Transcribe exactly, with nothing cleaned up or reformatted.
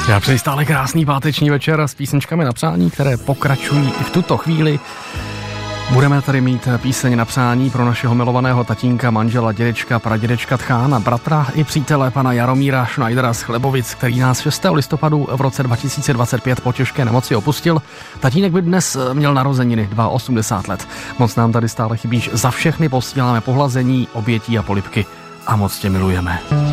Já přeji stále krásný páteční večer s písničkami na přání, které pokračují i v tuto chvíli. Budeme tady mít píseň na přání pro našeho milovaného tatínka, manžela, dědečka, pradědečka Tchána, bratra i přítele pana Jaromíra Schneidera z Chlebovic, který nás šestého listopadu v roce dva tisíce dvacet pět po těžké nemoci opustil. Tatínek by dnes měl narozeniny, osmdesát dva let. Moc nám tady stále chybíš, za všechny posíláme pohlazení, obětí a polibky a moc tě milujeme.